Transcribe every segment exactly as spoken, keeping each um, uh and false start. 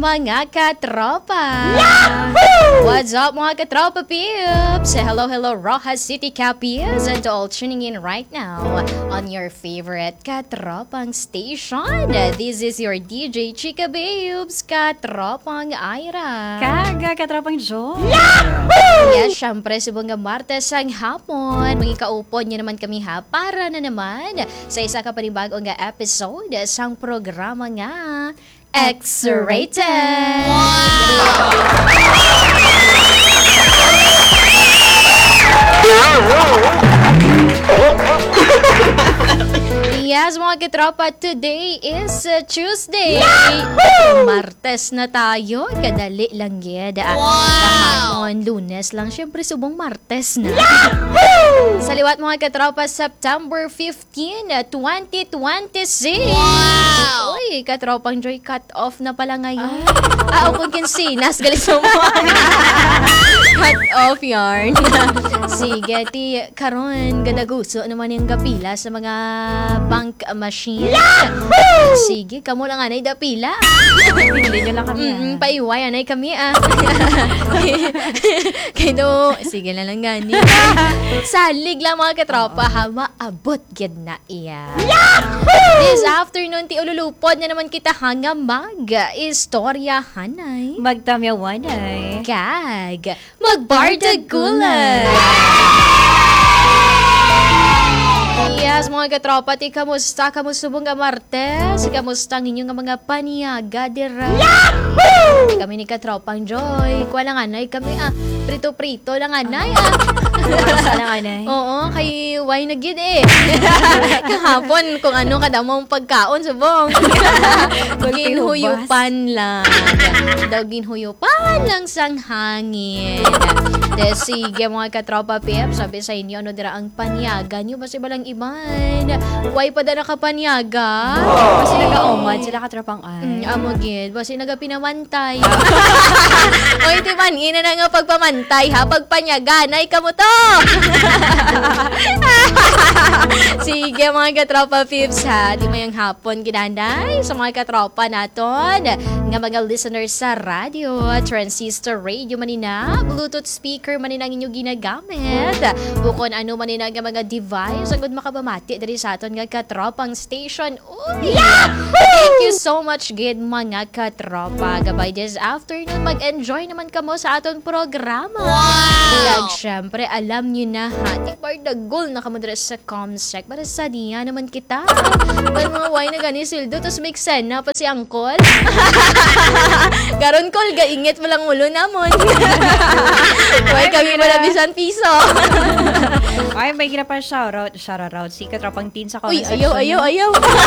mga katropa! Yahoo! What's up mga katropa peeps? Hello, hello Rojas City Capiz and all tuning in right now on your favorite katropang station. This is your D J Chika Babes, Katropang Ira. Kaga, Katropang Jo. Yahoo! Yes, syempre subong nga Martes ang hapon. Magikaupon niyo naman kami ha para na naman sa isa ka panibagong nga episode sang programa nga X-Rated! Yes, mga katropa, today is uh, Tuesday. Yahoo! Martes na tayo. Kadali lang yun. Wow! Kahapon, Lunes lang. Siyempre, subong Martes na. Yahoo! Sa liwat mga katropa, September fifteenth, twenty twenty-six. Wow! Uy, katropang Joy, cut off na pala ngayon. Ah, upon kinsinas. Galis mo. Cut off yarn. Sige, ti, karon gadaguso naman yung kapila sa mga bank machine. Yahoo! Sige, kamo lang anay da pila. Pinili nyo lang kami. Mm, paiway, anay kami ah. Kaya sige na lang gani. Salig lang mga katropa, ha, maabot gid na iya. Yahoo! This afternoon, ti ululupod na naman kita hanga mag-istorya hanay. Magtamyawanay. Kag, magbardag gulay. Yes, mga katropa, ti kamusta? Kamusta bong nga Martes? Kamusta ang inyong mga paniaga, dira? Yahoo! Kami ni Katropang Joy. Kuha lang anay kami ah. Prito-prito lang anay ah. Basta lang anay. Oo, kay why na gid eh. Kahapon kung ano kada mong pagkaon subong. Ginhuyupan lang. Daw ginhuyupan lang sang hangin. De sige mga katropa pep, sabi sa inyo ano dira ang panyaga niyo basi balang iban. Why pa da nakapanyaga? Kasi nag-aumad sila Katropang ay. Mm, amo gid, basi nagapinamantay. Oy, di man ina na nga pagpamantay ha, pagpanyaga nay kamo to. Sige mga katropa peeps ha, di mayang hapon ginanday sa mga katropa naton nga mga listeners sa radio, transistor radio manina, Bluetooth speaker manina ang inyo ginagamit. Bukon ano manina nga mga device agud makabamati diri sa aton nga katropang station. Uy! Thank you so much gid mga katropa. Gabay this afternoon mag-enjoy naman kamo sa aton programa. Wow! Syempre alam niyo na ha, di bardagol na kamo diri sa Comsec para sa diya naman kita. Pag mga why na gani sildo tos make sense na pa si Angkol. Karon kol gaingit mo lang ulo namon. Why kami wala bisan piso. Ay, may gina pa shoutout. Shoutout si Katropang Teen sa comment Uy, section. ayaw, ayaw, ayaw.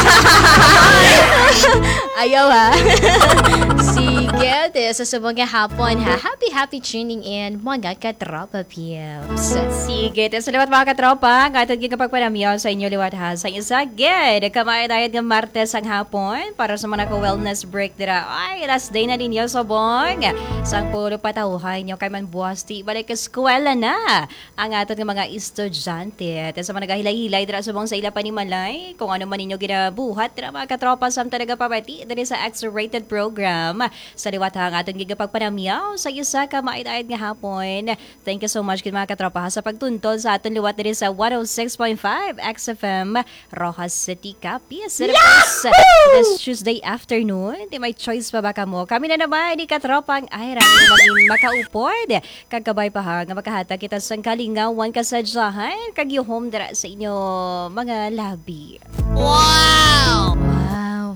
Ayaw ha. Sige, sa subong nga hapon ha. Happy, happy tuning in mga katropa peeps. Sige, sa liwat mga katropa, nga itong gigapagpanamyaw sa inyo liwat ha. Sa isa, gid, kamay dahil ng Martes ang hapon para sa mga ka-wellness break dira. Ay, last day na ninyo sobong. Sang puro patauhay nyo kay man buwas ti balik ka eskwela na ang aton ng mga estudyante. At sa mga nagahilay-hilay dira subong sa ila panimalay, kung ano man ninyo ginabuhat dira mga katropa sam talaga pabati diri sa X-Rated program. Sa liwat ha, ang aton gigapagpanamyaw sa isa ka maayad nga hapon. Thank you so much kin mga katropa ha, sa pagtuntol sa aton liwat diri sa one oh six point five X F M Rojas City Capiz. This Tuesday afternoon, di may choice pa ba kamo? Kami na naman ni Katropang Ira maging makaupod. Kagkabay pa ha, nga makahata kita sa kalingawan kasadyahan kagyuhom dira sa inyo mga labi. Wow! Wow!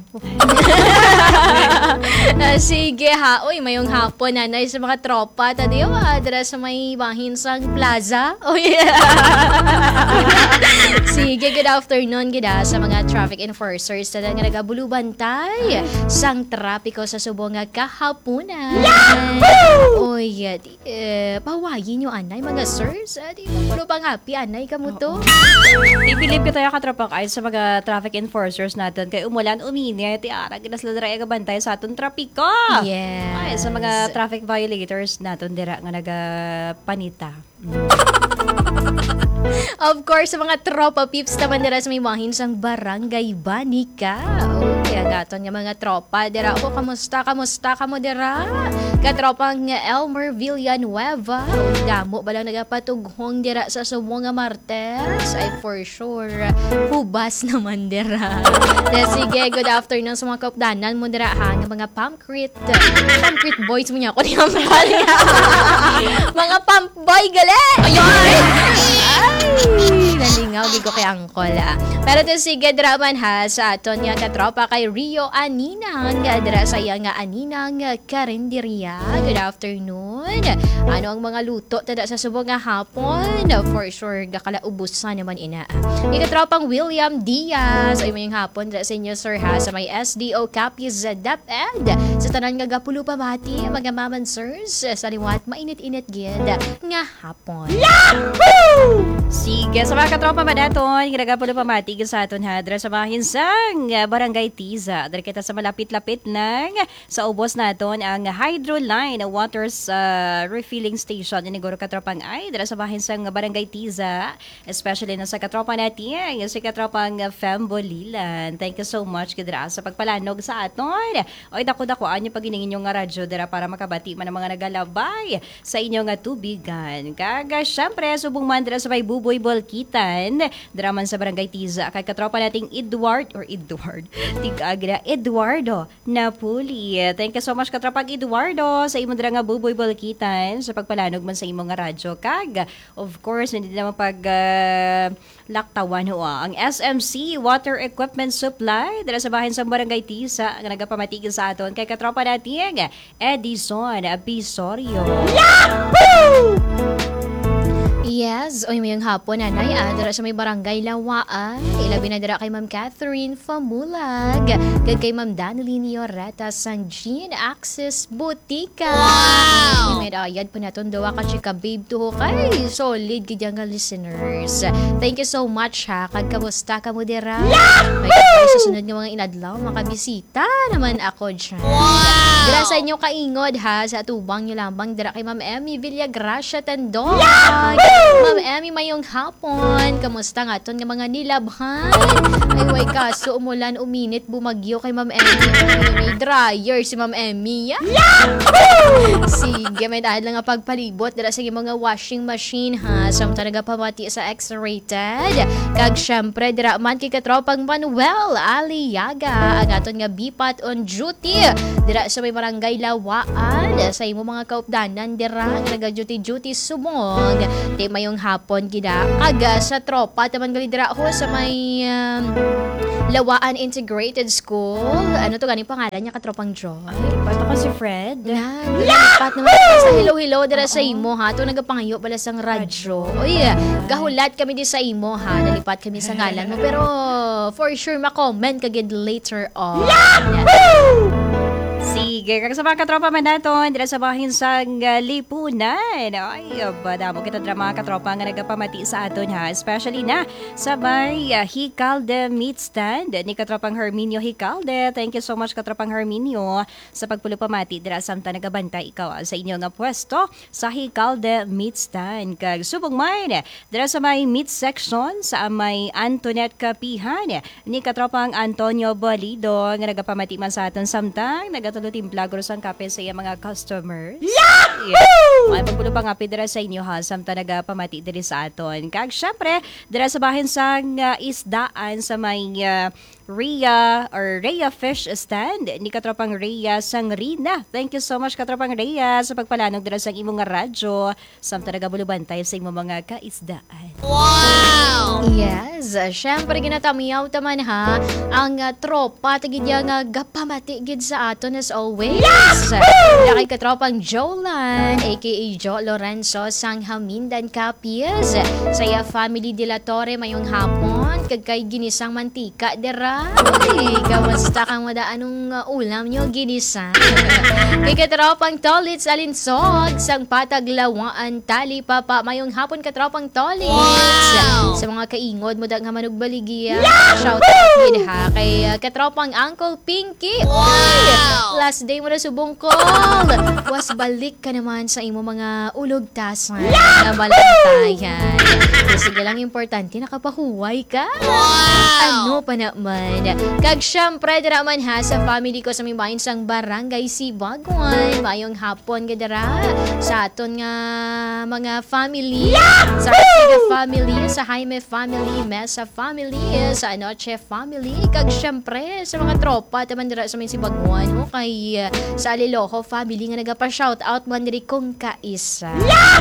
uh, sige ha. Uy, mayong hapon nanay sa mga tropa. Tadiyo ha, dira sa may Bahinsang Plaza. Oh yeah! Sige, good afternoon gida sa mga traffic enforcers na nga nagabulubantay sang trapiko sa subong nga kahaponan. Yahoo! Uy, uh, di, uh, pawayin nyo anay mga sirs. Uh, di mo pulo pang happy anay kamo to. Ibilib ko tayo Katropang ay sa mga traffic enforcers natin kay umulan uminit ti ara ginasla dira ay gabantay sa aton trapiko. Yes. Ay sa mga traffic violators naton dira nga nagapanita. Of course, sa mga tropa peeps naman nila sa may Bahinsang Barangay Banica. Oh, yan. ang aton nga mga tropa dira. O kamusta kamusta kamo dira? Katropang nga Elmer Villanueva. Damo ba lang nagapatughong dira sa sumo nga Martes? Ay for sure hubas naman dira. De, sige, good afternoon sa mga kaupdanan mo dira ha nga mga pamcrit. Pamcrit boys mo niya ako niya mga pump boy gali. Ayun. Ay, nalingaw di ko kay angkol ah. Pero to sige draman ha sa aton nga katropa kay Rio Aninang nga dira sa iya nga Aninang Karinderia. Good afternoon. Ano ang mga luto tada sa subong nga hapon? For sure gakalaubusan naman ina. Ikatropang William Diaz ay mayong hapon dira sa inyo sir ha sa may S D O Capiz DepEd sa tanan nga gapulo pamati mga maman sirs sa liwat mainit-init gid nga hapon. Yahoo! Sige, sa mga katropa ba naton, ginagapulo pamati sa aton hadra sa mga hinsang Barangay Tiza. Dahil kita sa malapit-lapit lang sa ubos naton ang Hydro Line Water uh, Refilling Station. Iniguro katropang ay dahil sa mga hinsang Barangay Tiza, especially na sa katropa natin, si katropang Fembolilan. Thank you so much kidra sa pagpalanog sa aton. Oy, dako-dako anyo pag iningin yung radyo dira para makabati man ang mga nagalabay sa inyong tubigan. Kaga, syempre, subong man dira sa may Buboy Bolkitan, draman sa Barangay Tiza, kay katropa nating Edward, or Edward, tigagra, Eduardo Napuli. Thank you so much katropag Eduardo sa imo dira nga Buboy Bolkitan sa pagpalanog man sa imo nga radyo. Kag, of course, hindi naman pag uh, laktawan ho ang S M C Water Equipment Supply dira sa bahin sa Barangay Tiza nga nagapamatigil sa aton kay katropa nating Edison Pisorio. Yahoo! Yes, oy mayong hapon nanay ah, dira sa may Barangay Lawaan. Ilabi na dira kay Ma'am Catherine Famulag, kag kay Ma'am Danilyn Yoreta sang Jean Access Butika. Wow! May ayad pa naton dawa ka chika babe to kay solid gid nga listeners. Thank you so much ha. Kag kamusta ka mo dira? May kay susunod nga mga inadlaw makabisita naman ako diyan. Wow! Dira sa inyo kaingod ha sa tubang niyo lamang dira kay Ma'am Emmy Villagracia Tandon. Ma'am Emmy, mayong hapon. Kamusta nga ton nga mga nilabhan? Ay, way kaso, umulan, uminit, bumagyo kay Ma'am Emmy. Ay, may dryer si Ma'am Emmy. Yahoo! Sige, may dahil lang nga pagpalibot. Dala sige mga washing machine, ha? Sam talaga pamati sa X-rated. Kag syempre, dira man kay katropang Manuel Aliaga. Ang aton nga bipat on duty. Dira sa may Barangay Lawaan. Sa imo mga kaupdanan, dira naga-duty-duty sumong. Di mayong hapon gida aga sa tropa taman gali dira ho sa may um, Lawaan Integrated School. Ano to gani pangalan niya katropang Joy? Pato ko si Fred. Na, nalipat naman sa hello-hello dira sa imo ha. To nagapangayo pala sang radyo. Oy, gahulat kami di sa imo ha. Nalipat kami sa ngalan mo pero for sure ma-comment kagid later on. Yahoo! Sige, kag sa mga katropa man naton, dira sa bahin sa uh, Lipunan. Ay, badamo kita dira mga katropa nga nagapamati sa aton ha. Especially na sa may uh, Hicalde Meat Stand ni katropang Herminio Hicalde. Thank you so much katropang Herminio sa pagpulupamati dira samtang nagabantay ikaw sa inyo nga pwesto sa Hicalde Meat Stand. Kag subong man dira sa may meat section sa may Antoinette Kapihan ni katropang Antonio Bolido nga nagapamati man sa aton samtang nagat timpla grosan kape sa iya mga customers. Yahoo! Ay pagpulo pa nga pidira sa inyo ha samta naga pamati diri sa aton. Kag syempre dira sa bahin sang uh, isdaan sa may uh, Rhea or Rhea Fish Stand ni katropang Rhea Sangrina. Thank you so much katropang Rhea sa pagpalanog dira sa imong radyo samta naga bulubantay sa imong mga kaisdaan. Wow! Yes, syempre ginatamiyaw taman ha ang uh, tropa tagid nga gapamati gid sa aton as always. Yes! Kay katropang Jolan aka Jo Lorenzo sang Hamindan Capiz sa iya family de la Torre mayong hapon kag kay ginisang mantika dira. Ay, kamusta kang mada anong uh, ulam nyo ginisang? Kay katropang Tolits Alinsog sang Pataglawaan Tali Papa mayong hapon katropang Tolits. Wow! Sa mga kaingod mo da nga manugbaligya. Shout out gid ha kay uh, katropang Uncle Pinky. Wow! Last day mo na subong call. Was balik ka naman sa imo mga ulog-tasan na balantayan. Sige lang importante nakapahuway ka. Wow! Ano pa naman? Kag syempre dira man ha sa family ko sa may bahin sang barangay Sibagwan. Mayong hapon ka dira sa aton nga mga family. Sa Artiga family, sa Jaime family, Mesa family, sa Anoche family. Kag syempre sa mga tropa taman dira sa may Sibagwan. O kay uh, sa Aliloho family nga nagapa-shoutout man diri kong kaisa.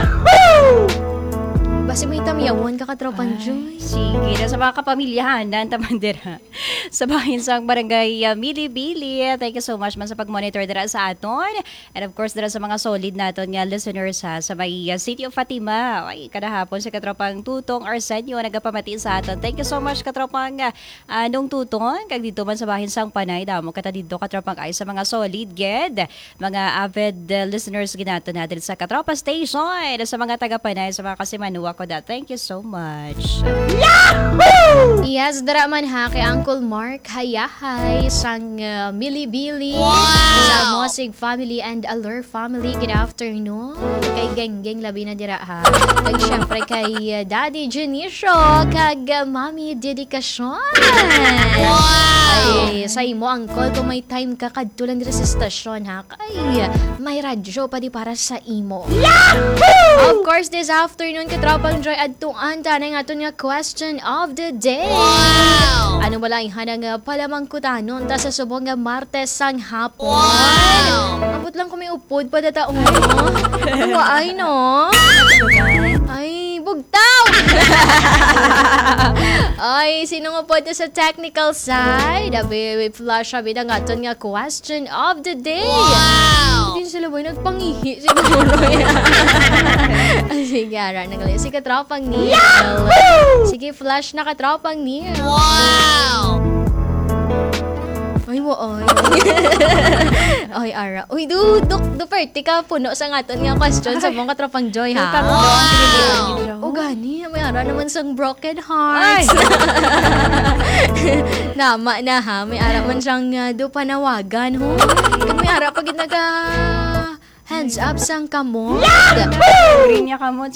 Basta may tamyawan ka katropang Joy. Sige, na sa mga kapamilyahan na tamandira sa bahin sa barangay uh, Milibili. Thank you so much man sa pag-monitor dira sa aton. And of course, dira sa mga solid naton nga listeners ha, sa may uh, City of Fatima. Ay, kadahapon si katropang Tutong Arsenio nagapamati sa aton. Thank you so much katropang uh, anong Tutong. Kag dito man sa bahin sang Panay. Damo kata dito katropang ay sa mga solid ged. Mga avid uh, listeners ginato natin sa Katropa Station. Sa mga taga-Panay, sa mga kasimanuwa ko da. Thank you so much. Yes, dara man ha kay Uncle Mark Hayahay sang uh, Milibili sa Mosig family and Allure family. Good afternoon. Kay Genggeng labi na dira ha. Kag syempre kay uh, Daddy Junicio kag uh, Mami Dedikasyon. Ay, sa imo Uncle kung may time ka kadto lang dira sa stasyon ha. Kay uh, may radyo pa di para sa imo. Of course, this afternoon katropang Joy adtuan tanay nga aton nga question of the day. Wow! Ano wala yung hanang uh, palamangkutanon ta sa subong nga Martes sang hapon. Wow! Abot lang kung may upod pa data mo. Ano ay no? Ay, bugtaw! Ay, sino nga po ito sa technical side? Abi, flash abi na nga aton nga question of the day. Wow! Hindi sila ba nagpangihi siguro yan. Sige, ara, nagalit. Si katropang Neil. Sige, flash na katropang Neil. Wow! Ay, mo, ay. Ay, ara. Uy, du, du, du, perti ka puno sa ngaton nga question sa mong katropang Joy, ha? Wow! O, gani. May ara naman sang broken hearts. Nama na, ha? May ara man siyang uh, do panawagan, ho? Kag may ara pag naga... Hands up sang kamot. Green niya kamot.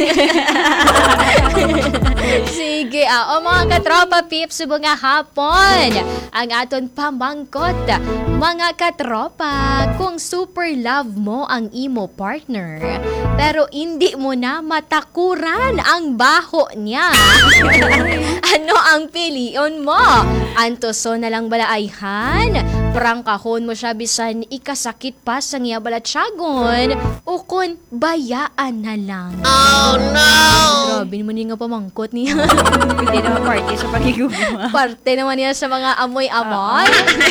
Sige, ah, o mga katropa pips, subong nga hapon. Ang aton pamangkot, mga katropa, kung super love mo ang imo partner, pero hindi mo na matakuran ang baho niya. Ano ang pilion mo? Antoso na lang balaayhan? Prangkahon mo siya bisan ikasakit pa sa niya balatsagon o kun bayaan na lang. Oh no! Grabe naman yung nga pamangkot niya. Hindi naman party sa pagigugma. Parte naman niya sa mga amoy-amoy.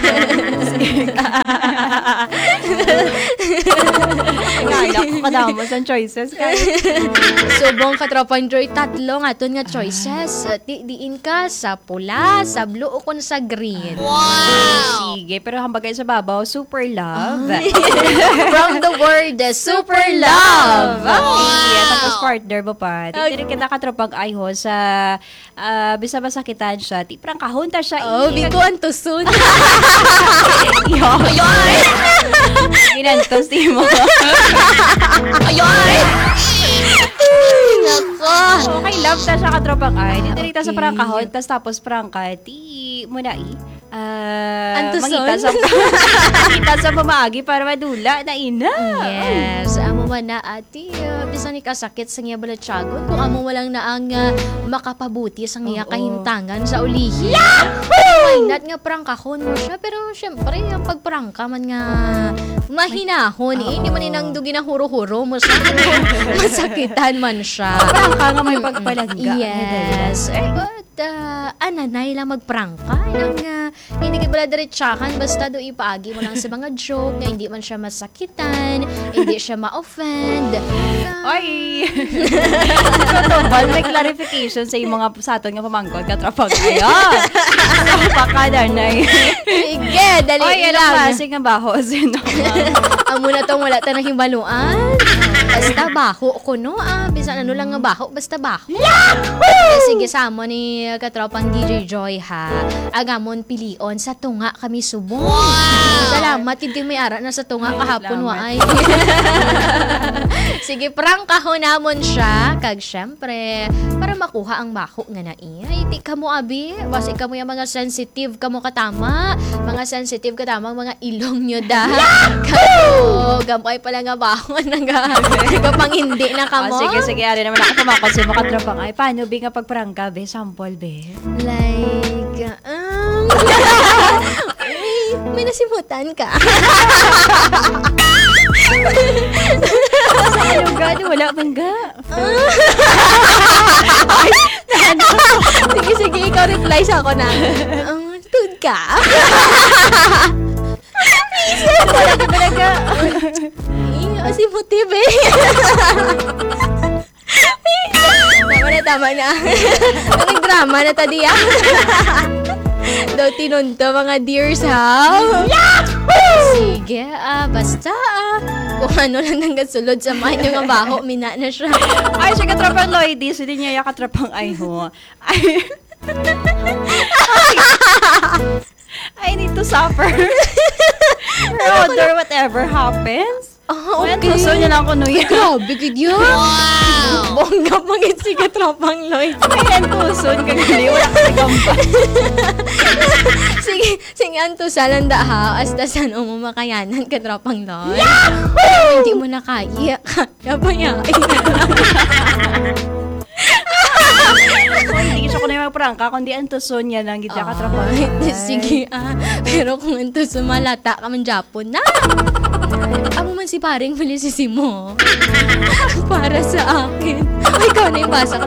Kaya ko kadamos ang choices. Subong katropang Joy, tatlo nga ton nga choices. Di diin ka sa pula, sa blue o kun sa green. Wow! Sige, pero hambagay sa babaw, super love. From the word, uh, super love. Okay, tapos partner mo pa. Titiri kita katropang ayho sa uh, bisa masakitan siya. Ti prang kahunta siya. Oh, biko ang tusun. Ayoy! Ginantos di mo. Ayoy! Nako. Okay, love ta siya katropang ay. Titiri ta sa prang kahon, tas tapos prang ka. Ti mo na i. Uh, Antuson? mangita sa mangita sa pamagi para madula na ina. Yes, amo man na ati uh, bisan ni kasakit sa iya balatsagon kung amo walang na ang uh, makapabuti sa iya kahintangan sa ulihi. Why not nga prangkahon mo siya pero syempre ang pagprangka man nga mahinahon eh, hindi man inang dugi na huro-huro mo sa masakitan man siya. Prangka nga may pagpalangga. Yes. Eh, but uh, ananay lang magprangka nang uh, hindi ka pala diretsakan basta do ipaagi mo lang sa mga joke na hindi man siya masakitan, hindi siya ma-offend. Uh, Ay! Totoo, may clarification sa yung mga sa aton nga pamangkot katrapag. Ayan! Napakadanay. Sige, dali Oy, ano lang. klase nga baho? Sino? Amo na tong wala ta na himbaluan. Basta baho ko no. Ah, bisan ano lang nga baho, basta baho. Eh, sige, samo ni katropang D J Joy ha. Agamon pilion sa tunga kami subong. Wow! Salamat, hindi may ara na sa tunga kahapon wa ay. sige, prangkahon namon siya. Kag syempre, para makuha ang bako nga na iya. Iti ka mo, abi. Basi ka mo yung mga sensitive ka mo katama. Mga sensitive katama, mga ilong nyo da. Kato, gampay pala nga bako. Kapang hindi na ka mo. Oh, sige, sige. Ari naman ako tumakonsin mo katrapang. Ay, paano be nga pagprangka, be? Sample, be? Like, um... may, may nasimutan ka. Ano ga? Wala bang ga? Sige, sige, ikaw reply sa ako na. Um, tud ka? Wala ka talaga. Kasi motive eh. Tama na, tama na. Anong drama na tadi ah. Daw tinunto mga dears ha. Sige ah, basta ah. Kung ano lang nang sulod sa mind yung baho, mina na siya. Ay, siya katrapang Lloydie. Hindi niya yung katrapang ay ho. Ay. I need to suffer. Or whatever happens. Oh, When okay. gusto niya lang ko nuya. Grabe, good yun. Wow! Bongga magit si Katropang Lloyd. May entuson ka gali. Wala ka nagamba. Sige, sige, anto salanda ha. Hasta saan mo makayanan Katropang Lloyd. Yahoo! Hindi mo na kaya. Kaya ba yan? Hindi siya ko na yung prangka, kundi entuson niya lang. Gita katrapang. Sige ah. Pero kung anto sumalata ka man Japon na. Amo man si paring Felicity mo. Para sa akin. Ay, ikaw na yung basa ka.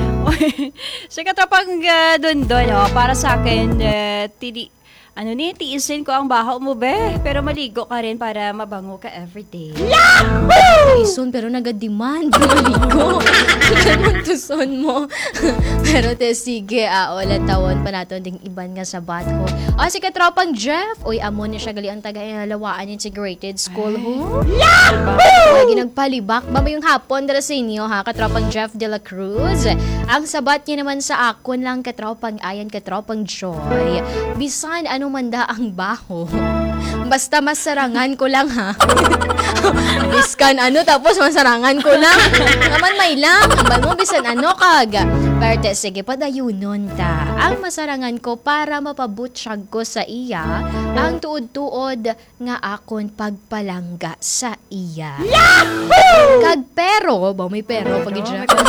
Siya katrapang uh, dun dun, oh, para sa akin, uh, tidi, ano ni, tiisin ko ang baho mo, be. Pero maligo ka rin para mabango ka everyday. Yahoo! Ison, pero nag-demand. Maligo. Ganun tuson mo. Pero te, sige, ah, wala tawon pa nato ding iban nga sa batho. O, si Katropang Jeff. Uy, amo niya siya gali ang taga-halawaan integrated school, ho. Yahoo! Lagi nagpalibak. Baba yung hapon dala sa inyo, ha, Katropang Jeff de la Cruz. Ang sabat niya naman sa akon lang, Katropang Ayan, Katropang Joy. Bisan, ano manda ang baho. Basta masarangan ko lang ha. Biskan ano tapos masarangan ko lang. Naman may lang. Ambal mo bisan ano kag. Pero te, sige padayunon ta. Ang masarangan ko para mapabutyag ko sa iya ang tuod-tuod nga akon pagpalangga sa iya. Yahoo! Kag pero, ba may pero pag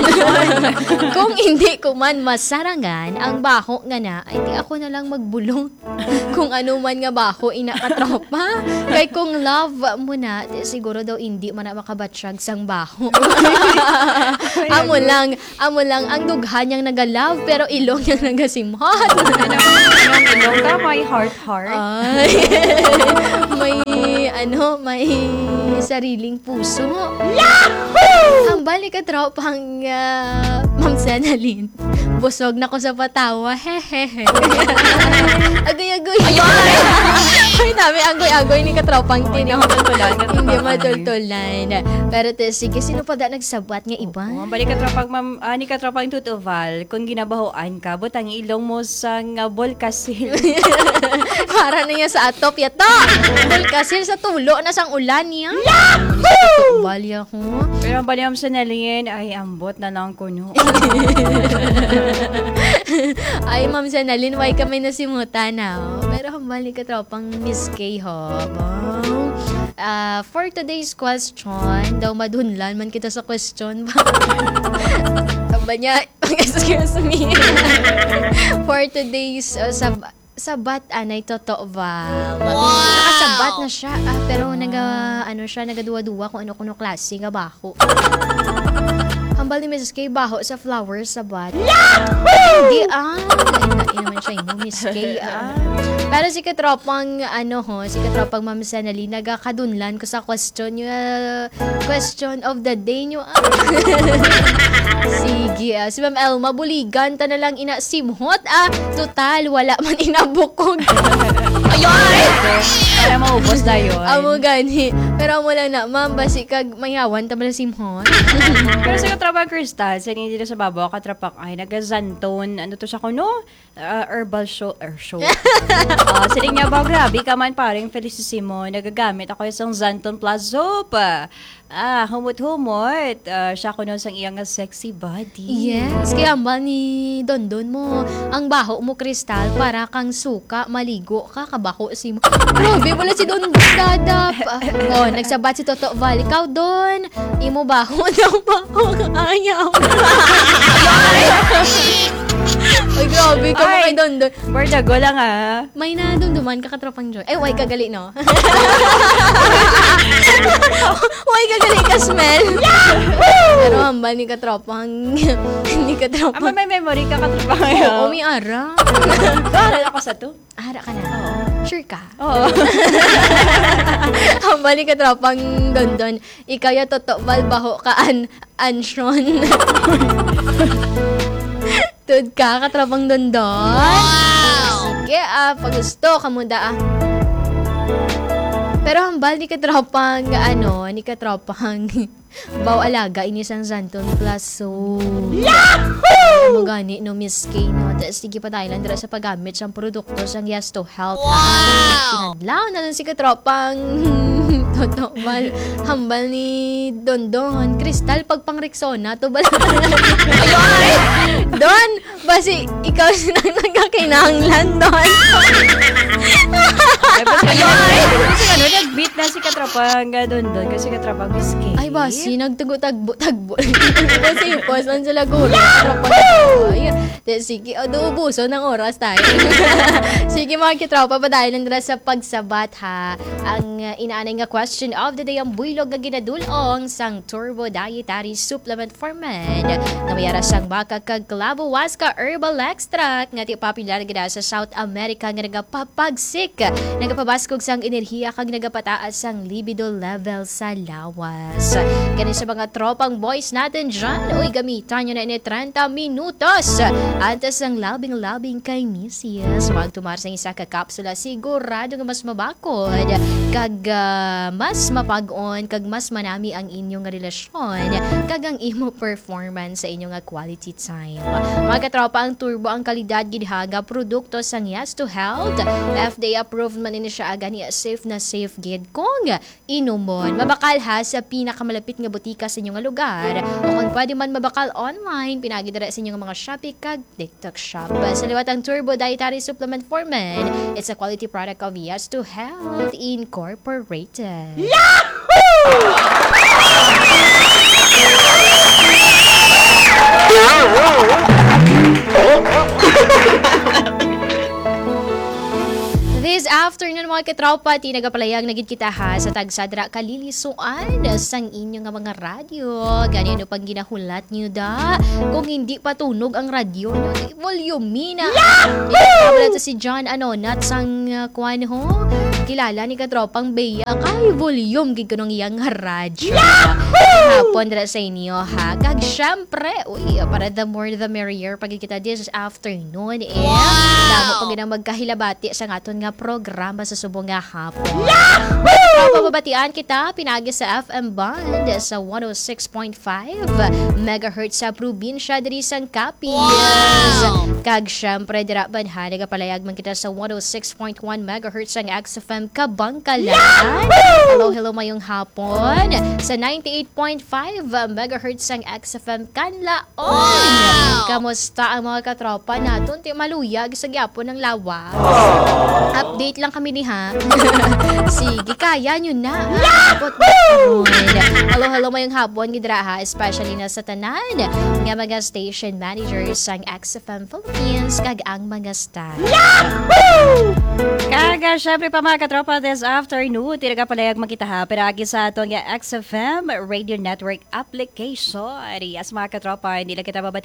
kung hindi ko man masarangan ang baho nga na, ay di ako na lang magbulong. Kung ano man nga baho ina katropa. Kay kung love mo na, di, siguro daw hindi man na makabatsyag sang baho. amo lang, amo lang ang dughan niyang naga-love pero ilong niyang nagasimhot. Anong ilong ka? May heart-heart? Ay, may ano, may sariling puso. Yahoo! Ang balik ka tropang uh, Ma'am Senalyn. Busog na ko sa patawa. Hehehe. Agoy-agoy. Ay, dami agoy-agoy ni katropang tino. Hindi matultulan. Pero te, sige, sino pa da nagsabat nga iba? Oh, balik ka tropang ma'am, ah, ni ka tropang tutuval, kung ginabahoan ka, butang ilong mo sa nga bolkasil. Para na niya sa atop yato. Bolkasil sa tulo na sang ulan niya. Yahoo! Balya ko. Pero ang bali ma'am Senalyn, ay ambot na lang ko no. Ay, Ma'am Senalyn, why kami nasimutan na? Oh? Pero hambali ka tropang Miss K, ho. Oh. Uh, for today's question, daw madunlan man kita sa question ba? Aba niya, excuse me. For today's uh, sab sabat anay totoo ba? Wow! Nakasabat na siya, ah, pero naga, ano siya, nagaduwa-duwa kung ano-kuno klase nga baho. Hambal ni Missus K, baho sa flowers sa bat. Yahoo! Hindi ah. Hindi naman siya yung Miss K ah. Pero si katropang, ano ho, si katropang Ma'am Senalyn, nagakadunlan ko sa question yung uh, question of the day nyo ah. Sige ah. Si Ma'am Elma, buligan ta na lang ina simhot ah. Total, wala man ina bukog. Para maubos na yun. Amo gani. Pero amo lang na, ma'am, basi kag mayawan, tabala simhon. Pero sa katrapang Crystal, sa hindi dito sa babaw, katrapak ay nag-Zanton, ano to siya ko, no? Uh, herbal show, er, show. uh, Siling niya ba, grabe ka man paring Felicissimo, nagagamit ako isang Zanton Plus Soap. Ah, humot-humot. Uh, siya ko no sang iyang sexy body. Yes, kaya ba ni Dondon mo, ang baho mo, Kristal, para kang suka, maligo ka, kabaho si mo. Grabe, wala si Dondon dadap. Oh, nagsabat si Toto Val, ikaw Don, imo baho daw baho, ayaw. Ay, grabe ka mo kay Dondon. Bardago lang ah. May nadumduman ka katropang Joy. Ay, way kagali, no? Way kagali ka smell. Pero hambal ni katropang, ni katropang. Ama may memory ka katrapang ngayon. Oo, may ara. Bahala ako sa to. Ara ka na. Oo. Sure ka? Oo. Hambal ni katropang Dondon. Ikaw ya toto balbaho ka an ansyon. Tud ka, katrapang Dondon. Wow! Sige, ah, pag gusto, kamuda ah. Pero hambal ni katropang, ano, ni katropang, baw alaga, inisang Zanton Plus, so... Yahoo! Mo gani, no, Miss K, no? Tapos, sige pa tayo lang dira sa paggamit sa produkto sa Yes to Health. Wow! Pinadlaw na lang si katropang, totoo, bal, hambal ni Dondon. Crystal, pag pang Rexona, to bala. Don, basi, ikaw sinang nagkakinahanglan, Don. Ay, basta ano, kasi ano, nag-beat na si Katrapang doon doon kasi Katrapang Miss K. Ay, basi, nagtugo-tagbo-tagbo. Kasi yung post lang sa Laguna. Katrapang ay. Sige, o, duubuso ng oras tayo. Sige, mga kitropa, pa dahil nandra sa pagsabat, ha. Ang uh, inaanay nga question of the day, ang buylog nga ginadulong sang Turbo Dietary Supplement for Men. Namayara sang baka kag klabo waska herbal extract nga ti popular gina sa South America nga nagapapagsik, nagapabaskog sang enerhiya kag nagapataas sang libido level sa lawas. Kani sa mga tropang boys natin dyan, uy, gamitan nyo na ini thirty minutos antes ang labing-labing kay Misias. Magtumar sa isa ka kapsula, sigurado nga mas mabakod kag uh, mas mapag-on kag mas manami ang inyong relasyon kag ang imo performance sa inyong quality time. Mga katropa, ang turbo ang kalidad gidhaga produkto sang Yes to Health. F D A approved man ini siya aga niya safe na safe gid kung inumon. Mabakal ha sa pinakamalapit nga butika sa inyong lugar o kung pwede man mabakal online, pinagidara sa inyong mga Shopee kag TikTok shop. Sa liwat ang Turbo Dietary Supplement for Men, it's a quality product of Yes to Health Incorporated. Yahoo! This afternoon, mga katropa, tinagapalayag nagid kita ha sa tagsadra kalilisuan sang inyo nga mga radyo. Ganyan pang ginahulat nyo da. Kung hindi patunog ang radyo nyo, volume na. Yahoo! Ito si John Anonat sang uh, kuwan ho. Kilala ni katropang Bea kay volume gid kanong iyang radyo. Hapon dira sa inyo ha. Kag syempre, uy, para the more the merrier pag kita this afternoon. Eh, wow! Damo pag ginang magkahilabati sa aton nga programa sa subong nga hapon. Yahoo! Pababatian kita pinagi sa F M band sa one oh six point five megahertz sa probinsya diri sang Capiz. Wow! Kag syempre dira banha nagapalayag man kita sa one oh six point one megahertz sang X F M Kabangkalan. Hello, hello mayong hapon sa ninety-eight point five megahertz sang X F M Kanlaon. Wow! Kamusta ang mga katropa naton? Ti maluyag sa gyapon ng lawas. Update lang kami ni ha. Sige, kaya nyo na. Yahoo! Hello, hello mayong hapon gidra ha, especially na sa tanan nga mga station managers sang X F M Philippines kag ang mga staff. Yahoo! Kaga, syempre pa mga katropa this afternoon, tiraga palayag makita ha, peragi sa ato nga X F M Radio Network application. Yes, mga katropa, hindi lang kita babatian sa inyo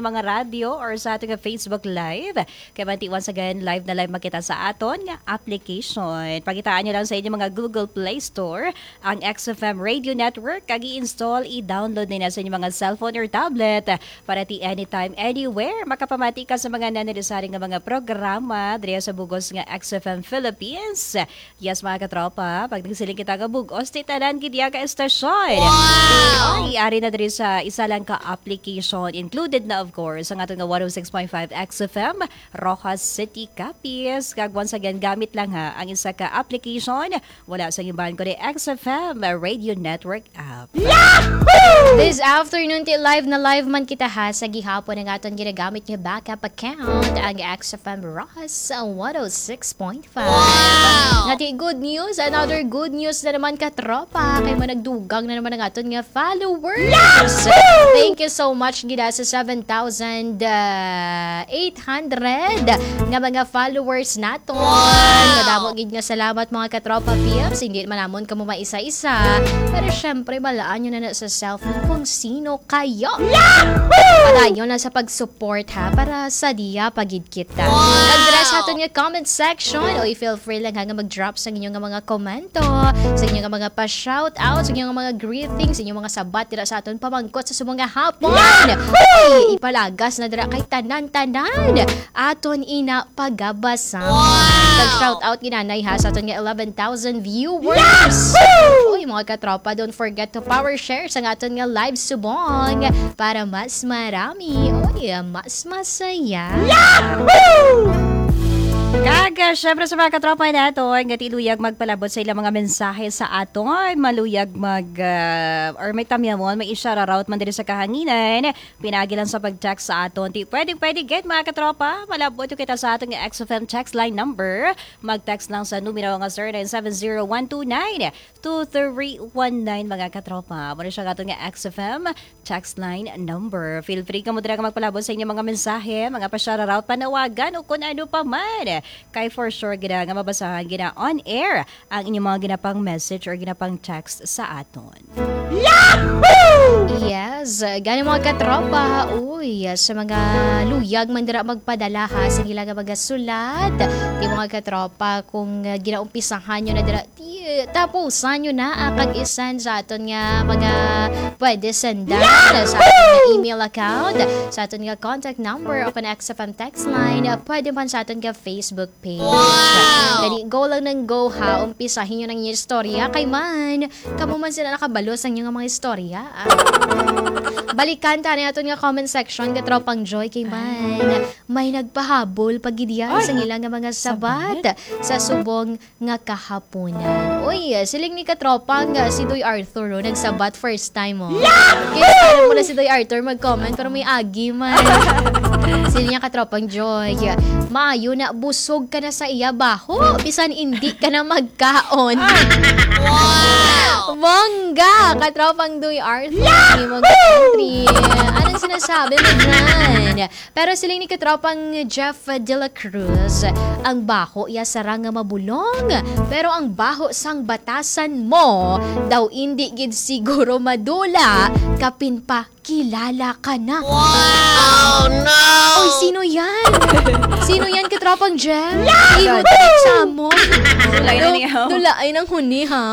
inyong mga radio or sa ating Facebook Live. Kaya manti once again, live na live makita sa aton nga application. Pagitaan nyo lang sa inyong mga Google Play Store ang X F M Radio Network. Kag i-install, i-download na sa inyong mga cellphone or tablet para ti anytime, anywhere. Makapamati ka sa mga nanilisaring nga mga programa dito sa bugos nga X F M Philippines. Yes, mga katropa, pag nagsiling kita ka bugos, titanan kidya ka estasyon. Wow! Ay, ari na diri sa isa lang ka application. Included na, of course, ang ating one oh six point five X F M, Rojas City, Capiz. Kag once again, gamit lang ha ang isa ka application. Wala sa inyong ko ni X F M Radio Network app. Yahoo! This afternoon, ti live na live man kita ha sa gihapon ang aton ginagamit niya backup account ang X F M Rojas sa one oh six point five. Wow! Ngati good news, another good news na naman katropa. Kay mo nagdugang na naman ang aton nga followers. Yahoo! Thank you so much gida sa seven thousand eight hundred nga mga followers naton. Wow! Nadamo gid nga salamat mga katropa peeps. Hindi man namon kamo maisa-isa. Pero syempre balaan nyo na na sa cellphone kung sino kayo. Yahoo! Padayon na sa pag-support ha para sa diya pagid kita. Wow! Address aton nga comment section o feel free lang ha nga mag-drop sa inyong nga mga komento, sa inyong nga mga pa-shoutout, sa inyong nga mga greetings, sa inyong mga sabat dira sa aton pamangkot sa sumong nga hapon. Ay, ipalagas na dira kay tanan-tanan aton ina pagabasa. Wow! Nag-shoutout ginanay ha sa aton nga eleven thousand viewers. Yahoo! Uy, mga katropa, don't forget to power share sa aton nga live subong para mas marami. Uy, mas masaya. Yahoo! Kaga, syempre sa mga katropa nato, nga tiluyag magpalabot sa ilang mga mensahe sa aton, maluyag mag, uh, or may tamyamon, may i-shoutout man din sa kahanginan, pinagi lang sa pag-text sa aton. Di pwede, pwede get mga katropa, malabot yung kita sa aton nga X F M text line number, mag-text lang sa numero nga zero nine seven zero one two nine two three one nine mga katropa. Muna siya aton nga X F M text line number. Feel free ka mo dira ka magpalabot sa inyong mga mensahe, mga pa-shoutout, panawagan, o kung ano pa man. Kay for sure gina nga mabasahan gina on air ang inyong mga ginapang message or ginapang text sa aton. Yahoo! Yes, gani mga katropa. Uy, sa mga luyag man dira magpadala ha sa ilang mga sulat. Di mga katropa kung uh, ginaumpisahan nyo na dira di, tapusan nyo na uh, kag-isan sa aton nga mga pwede sendan sa aton nga email account, sa aton nga contact number of an X F M text line, uh, pwede man sa aton nga Facebook page. Wow! Gani, go lang ng go ha. Umpisahin nyo ng inyong istorya. Kay man, kamo man sila nakabalo sa inyong mga istorya. Ah. Balikan ta na aton nga comment section katropang Joy kay man. May nagpahabol pagidya sa ilang nga mga sabat sa subong nga kahaponan. Uy, siling ni katropang si Doy Arthur oh, nagsabat first time mo. Oh. Kaya alam mo na si Doy Arthur mag-comment pero may agi man. Siling niya katropang Joy. Maayo na busog ka na sa iya baho. Bisan hindi ka na magkaon. Wow! Bongga! Katropang Doy Arthur. Hindi mo country. Anong sinasabi mo dyan? Pero siling ni katropang Jeff De La Cruz, ang baho iya sarang nga mabulong. Pero ang baho sang batasan mo, daw hindi gid siguro madula. Kapin pa, kilala ka na. Wow! Oh, no! Oy, sino yan? Sino yan katropang Jeff? Yeah! Imo ba nagsamo? Dulay na niya. Dulay ng huni ha?